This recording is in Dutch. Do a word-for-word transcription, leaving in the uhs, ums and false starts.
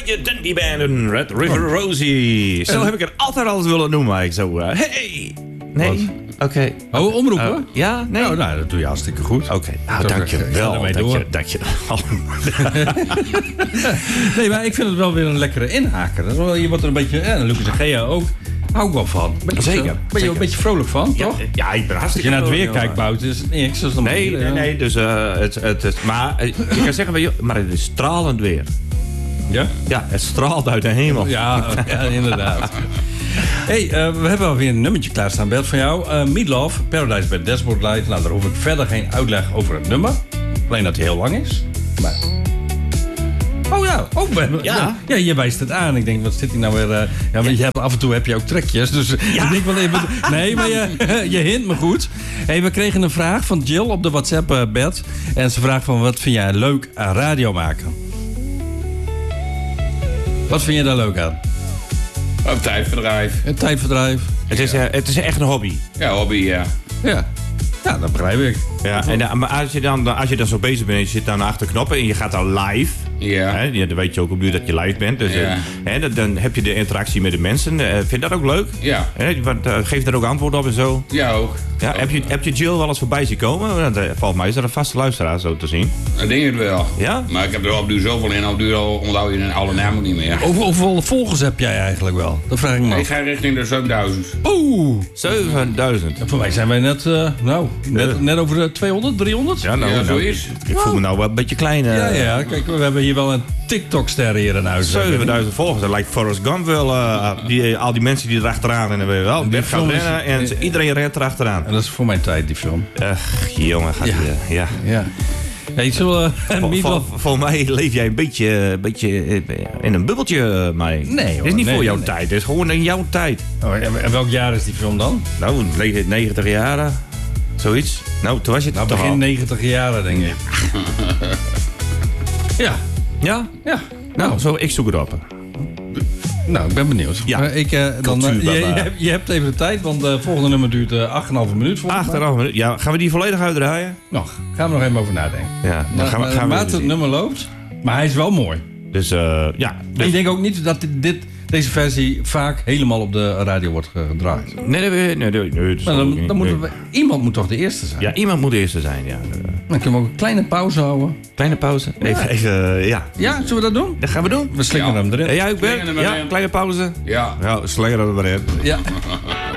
je Dandy Banden, Red River Rosie. Zo heb ik het altijd al eens willen noemen. Maar ik zo, uh, hey. Nee? Oké. Okay. Oh, omroepen? Uh, ja? Nee? Nou, nou, dat doe je hartstikke goed. Oké. Okay. Nou, dank je wel. Dat je, dat je Nee, maar ik vind het wel weer een lekkere inhaker. Je wordt er een beetje... En Lucas en Gea ook. Hou ik wel van. Ben zeker. Ben je zeker. Een beetje vrolijk van, ja, toch? Ja, ik ben hartstikke... Als je naar het weer kijkt, Bout, is het niks. Dus dan nee, nee, nee. Dus, uh, het, het, het, maar ik kan zeggen, maar het is stralend weer. Ja? Ja, het straalt uit de hemel. Ja, ja inderdaad. Hey, uh, we hebben alweer een nummertje klaarstaan, Bert, van jou. Uh, Meatloaf, Paradise by Dashboard Light. Nou, daar hoef ik verder geen uitleg over het nummer. Alleen dat hij heel lang is. Maar... Oh ja, oh, ben, ja. ja, je wijst het aan. Ik denk, wat zit hij nou weer... Uh, ja, ja. Je hebt, af en toe heb je ook trekjes. Dus ja. ik denk wel even... Nee, maar je, je hint me goed. Hey, we kregen een vraag van Jill op de WhatsApp, uh, Bert. En ze vraagt van, wat vind jij leuk aan radio maken? Wat vind je daar leuk aan? Een tijdverdrijf. Een tijdverdrijf. Het is, uh, het is echt een hobby. Ja, hobby, ja. Ja. Ja, dat begrijp ik. Ja, en uh, maar als je, dan, als je dan zo bezig bent en je zit dan achter knoppen en je gaat dan live. Ja. Hè, dan weet je ook op duur dat je live bent. Dus, ja. uh, hè, dan, dan heb je de interactie met de mensen. Uh, vind je dat ook leuk? Ja. Hè, want, uh, geef daar ook antwoord op en zo. Ja, ook. Ja, ook. Heb, je, heb je Jill wel eens voorbij zien komen? Uh, volgens mij is dat een vaste luisteraar zo te zien. Ik denk het wel. Ja? Maar ik heb er op duur zoveel in. Op duur onthoud je alle namen ook niet meer. Over, hoeveel volgers heb jij eigenlijk wel? Dat vraag ik me af. Ik ga richting de zevenduizend. Oeh! zevenduizend. En voor mij zijn wij net, uh, nou, net, uh. net over de tweehonderd, driehonderd. Ja, nou, ja, zo nou, is. Ik voel me nou wel een beetje klein. Uh, ja, ja. Kijk, we hebben hier wel een TikTok-ster hier in huis. zevenduizend volgers. Dat lijkt Forrest Gump wel. Uh, die, al die mensen die erachteraan rennen. Weet je wel. Bert gaat rennen en ja. iedereen rent erachteraan. En dat is voor mijn tijd, die film. Ach, jongen. Gaat ja. Die, uh, ja. ja. Hey, zullen we... Vol, vol, Volgens mij leef jij een beetje, beetje in een bubbeltje, mij. Nee, hoor. Het is niet nee, voor jouw nee. tijd. Het is gewoon in jouw tijd. Oh, en welk jaar is die film dan? Nou, negentig jaren. Zoiets. Nou, toen was je het nou, begin negentig jaren, denk ik. ja. Ja? Ja. Nou, nou, zo, ik zoek het op. Nou, ik ben benieuwd. Uh, ik, uh, dan, uh, je, je, hebt, je hebt even de tijd, want het uh, volgende nummer duurt uh, acht komma vijf minuut. acht komma vijf minuut? Ja, gaan we die volledig uitdraaien? Nog. Gaan we nog even over nadenken. Ja, dan gaan we, gaan we Naarmate het nummer loopt, maar hij is wel mooi. Dus uh, ja. Dus... En ik denk ook niet dat dit, dit, deze versie vaak helemaal op de radio wordt gedraaid. Nee, nee, nee. nee, nee maar dan, dan moeten we, iemand moet toch de eerste zijn? Ja, iemand moet de eerste zijn, ja. Dan kunnen we ook een kleine pauze houden. Kleine pauze? Ja. Even, even, uh, ja. Ja, zullen we dat doen? Dat gaan we doen. We slingeren ja. hem erin. Ja, ik ben. Ja, kleine pauze. Ja. Ja, slingeren we erin. Ja.